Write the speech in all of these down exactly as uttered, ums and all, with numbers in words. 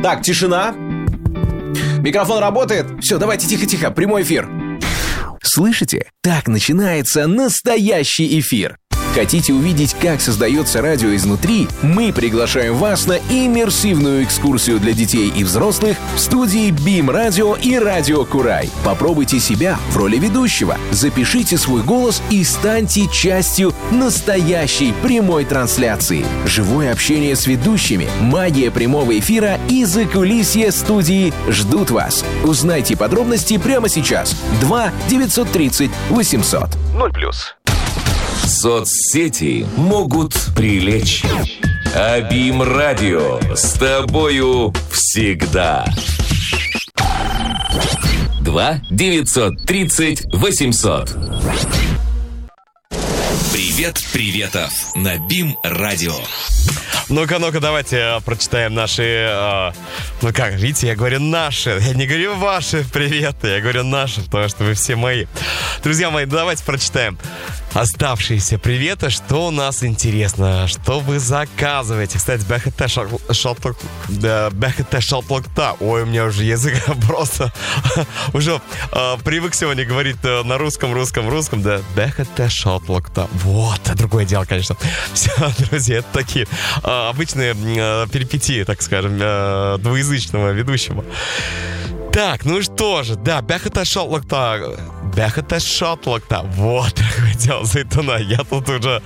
Так, тишина. Микрофон работает. Все, давайте тихо-тихо, прямой эфир. Слышите? Так начинается настоящий эфир. Хотите увидеть, как создается радио изнутри? Мы приглашаем вас на иммерсивную экскурсию для детей и взрослых в студии Бим Радио и Радио Курай. Попробуйте себя в роли ведущего. Запишите свой голос и станьте частью настоящей прямой трансляции. Живое общение с ведущими, магия прямого эфира и закулисье студии ждут вас. Узнайте подробности прямо сейчас. два девятьсот тридцать восемьсот. ноль плюс. Соцсети могут прилечь. А Бим Радио с тобою всегда. два девятьсот тридцать восемьсот. Привет, приветов на Бим Радио. Ну-ка, ну-ка, давайте прочитаем наши... Э, ну как, видите, я говорю наши. Я не говорю ваши приветы, я говорю наши, потому что вы все мои. Друзья мои, давайте прочитаем оставшиеся приветы. Что у нас интересно, что вы заказываете. Кстати, бэхэте шатлок... бэхэте шатлокта. Ой, у меня уже язык просто уже э, привык сегодня говорить на русском, русском, русском. Да, бэхэте шатлокта. Вот, другое дело, конечно. Все, друзья, это такие э, обычные э, перипетии, так скажем, э, двуязычного ведущего. Так, ну что же, да, бэхэте шатлокта. Бэхэте шатлокта. Вот, такое дело, Зайтуна. Я тут уже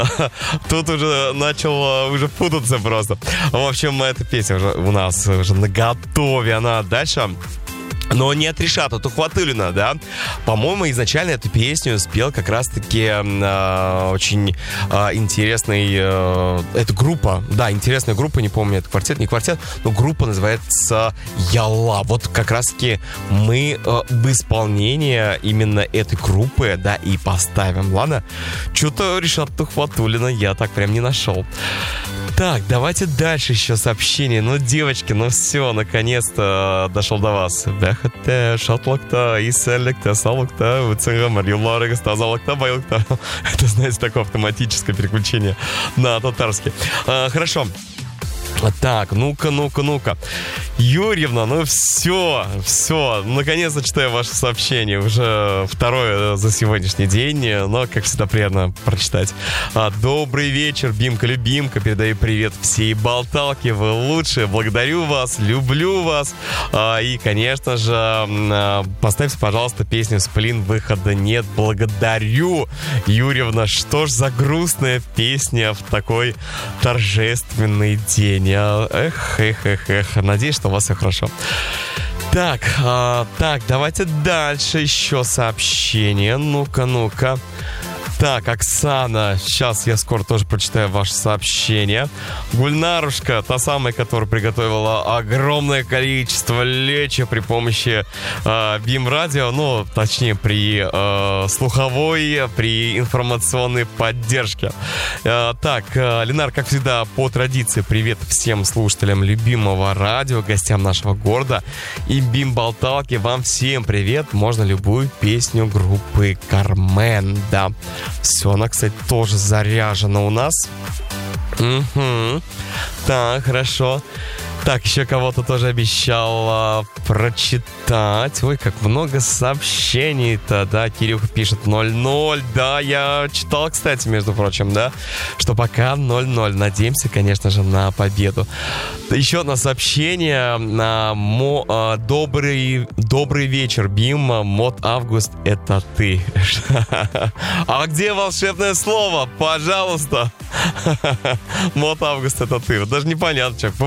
тут уже начал уже путаться просто. В общем, эта песня уже у нас уже наготове. Она дальше... Но не от Ришата Тухватуллина, да. По-моему, изначально эту песню спел как раз-таки э, очень э, интересный... Э, это группа, да, интересная группа, не помню, это квартет, не квартет, но группа называется Ялла. Вот как раз-таки мы э, в исполнении именно этой группы, да, и поставим, ладно? Что-то Ришата Тухватуллина я так прям не нашел. Так, давайте дальше еще сообщение. Ну, девочки, ну все, наконец-то дошел до вас. Бэхэте шатлокта и селекта салокта уцерамар юларыга стазалокта байлокта. Это, знаете, такое автоматическое переключение на татарский. А, хорошо. Так, ну-ка, ну-ка, ну-ка. Юрьевна, ну все, все. Наконец-то читаю ваше сообщение. Уже второе за сегодняшний день. Но, как всегда, приятно прочитать. Добрый вечер, Бимка-любимка. Передаю привет всей болталке. Вы лучшие. Благодарю вас, люблю вас. И, конечно же, поставьте, пожалуйста, песню «Сплин», выхода нет. Благодарю, Юрьевна. Что ж за грустная песня в такой торжественный день. Эх, эх, эх, эх. Надеюсь, что у вас все хорошо. Так, а, так, давайте дальше еще сообщение. Ну-ка, ну-ка. Так, Оксана, сейчас я скоро тоже прочитаю ваше сообщение. Гульнарушка, та самая, которая приготовила огромное количество лечи при помощи э, Бим Радио, ну, точнее, при э, слуховой, при информационной поддержке. Э, так, э, Ленар, как всегда, по традиции, привет всем слушателям любимого радио, гостям нашего города и Бим Болталки. Вам всем привет. Можно любую песню группы Кармен, да. Все, она, кстати, тоже заряжена у нас. Угу. Так, хорошо. Так, еще кого-то тоже обещал э, прочитать. Ой, как много сообщений-то, да. Кирюха пишет ноль ноль. Да, я читал, кстати, между прочим, да, что пока ноль ноль. Надеемся, конечно же, на победу. Еще одно сообщение. На мо, э, добрый, добрый вечер, Бим. Мод Август, это ты. А где волшебное слово? Пожалуйста. Мод Август, это ты. Даже непонятно, что.